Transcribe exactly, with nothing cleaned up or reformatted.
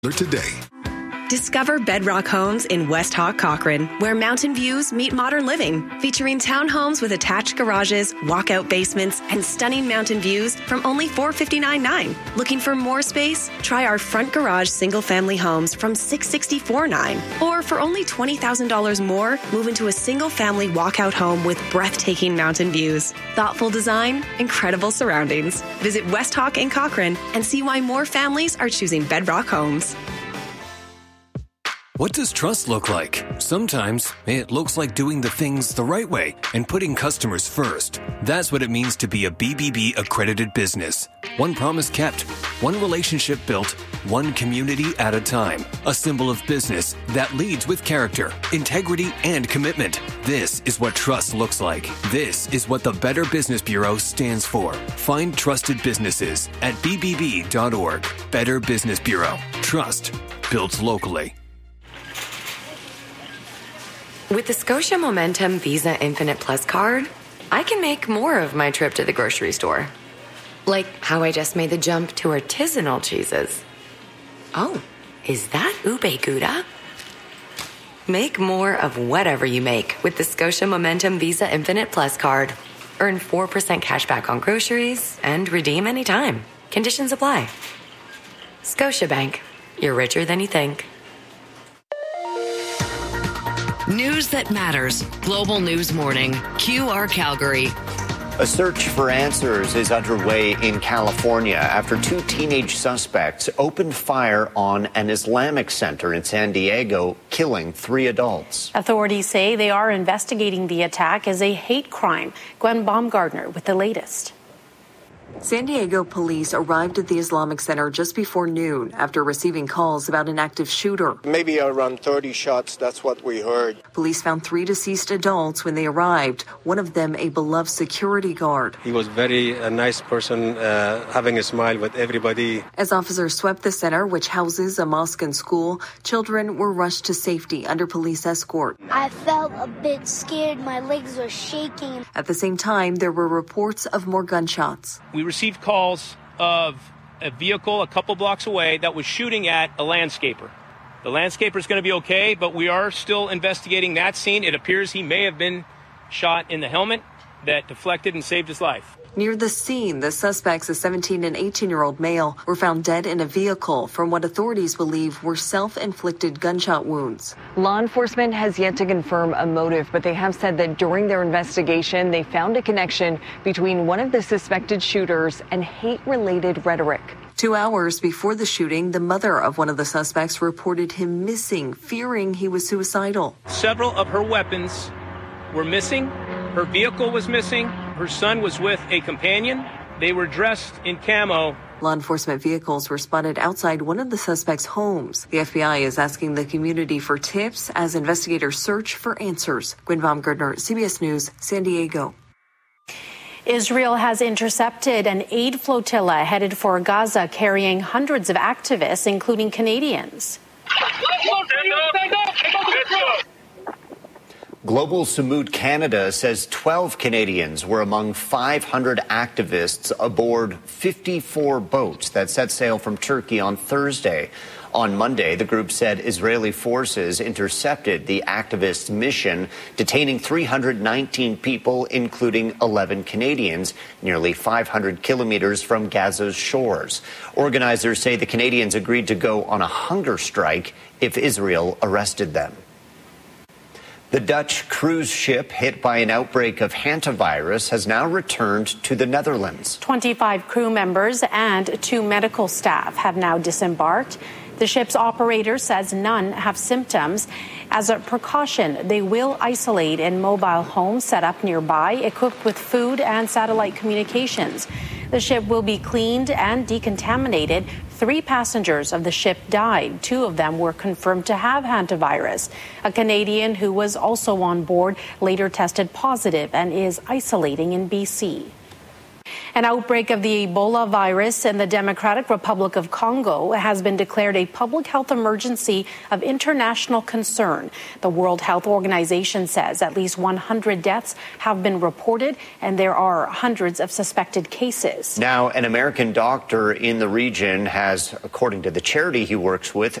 Today. Discover Bedrock Homes in West Hawk, Cochrane, where mountain views meet modern living, featuring townhomes with attached garages, walkout basements, and stunning mountain views from only four hundred fifty-nine dollars and nine cents. Looking for more space? Try our front garage single-family homes from six hundred sixty-four dollars and nine cents. Or for only twenty thousand dollars more, move into a single-family walkout home with breathtaking mountain views. Thoughtful design, incredible surroundings. Visit West Hawk in Cochrane and see why more families are choosing Bedrock Homes. What does trust look like? Sometimes it looks like doing the things the right way and putting customers first. That's what it means to be a B B B accredited business. One promise kept, one relationship built, one community at a time. A symbol of business that leads with character, integrity, and commitment. This is what trust looks like. This is what the Better Business Bureau stands for. Find trusted businesses at B B B dot org. Better Business Bureau. Trust built locally. With the Scotia Momentum Visa Infinite Plus card, I can make more of my trip to the grocery store. Like how I just made the jump to artisanal cheeses. Oh, is that ube gouda? Make more of whatever you make with the Scotia Momentum Visa Infinite Plus card. Earn four percent cash back on groceries and redeem anytime. Conditions apply. Scotiabank. You're richer than you think. News that matters. Global News Morning. Q R Calgary. A search for answers is underway in California after two teenage suspects opened fire on an Islamic center in San Diego, killing three adults. Authorities say they are investigating the attack as a hate crime. Gwen Baumgartner with the latest. San Diego police arrived at the Islamic Center just before noon after receiving calls about an active shooter. Maybe around thirty shots, that's what we heard. Police found three deceased adults when they arrived, one of them a beloved security guard. He was very a nice person, uh, having a smile with everybody. As officers swept the center, which houses a mosque and school, children were rushed to safety under police escort. I felt a bit scared. My legs were shaking. At the same time, there were reports of more gunshots. We received calls of a vehicle a couple blocks away that was shooting at a landscaper. The landscaper is going to be okay, but we are still investigating that scene. It appears he may have been shot in the helmet that deflected and saved his life. Near the scene, the suspects, a seventeen and eighteen-year-old male, were found dead in a vehicle from what authorities believe were self-inflicted gunshot wounds. Law enforcement has yet to confirm a motive, but they have said that during their investigation, they found a connection between one of the suspected shooters and hate-related rhetoric. Two hours before the shooting, the mother of one of the suspects reported him missing, fearing he was suicidal. Several of her weapons were missing. Her vehicle was missing. Her son was with a companion. They were dressed in camo. Law enforcement vehicles were spotted outside one of the suspects' homes. The F B I is asking the community for tips as investigators search for answers. Gwen Baumgartner, C B S News, San Diego. Israel has intercepted an aid flotilla headed for Gaza carrying hundreds of activists, including Canadians. Global Samud Canada says twelve Canadians were among five hundred activists aboard fifty-four boats that set sail from Turkey on Thursday. On Monday, the group said Israeli forces intercepted the activists' mission, detaining three hundred nineteen people, including eleven Canadians, nearly five hundred kilometers from Gaza's shores. Organizers say the Canadians agreed to go on a hunger strike if Israel arrested them. The Dutch cruise ship hit by an outbreak of hantavirus has now returned to the Netherlands. twenty-five crew members and two medical staff have now disembarked. The ship's operator says none have symptoms. As a precaution, they will isolate in mobile homes set up nearby, equipped with food and satellite communications. The ship will be cleaned and decontaminated. Three passengers of the ship died. Two of them were confirmed to have hantavirus. A Canadian who was also on board later tested positive and is isolating in B C. An outbreak of the Ebola virus in the Democratic Republic of Congo has been declared a public health emergency of international concern. The World Health Organization says at least one hundred deaths have been reported, and there are hundreds of suspected cases. Now, an American doctor in the region has, according to the charity he works with,